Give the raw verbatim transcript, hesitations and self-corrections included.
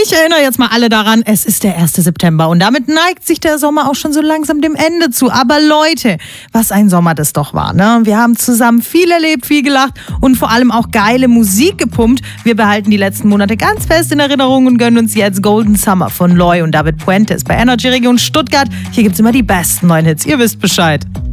Ich erinnere jetzt mal alle daran, es ist der erste September und damit neigt sich der Sommer auch schon so langsam dem Ende zu. Aber Leute, was ein Sommer das doch war, ne? Wir haben zusammen viel erlebt, viel gelacht und vor allem auch geile Musik gepumpt. Wir behalten die letzten Monate ganz fest in Erinnerung und gönnen uns jetzt Golden Summer von Loy und David Puentes bei Energy Region Stuttgart. Hier gibt's immer die besten neuen Hits, ihr wisst Bescheid.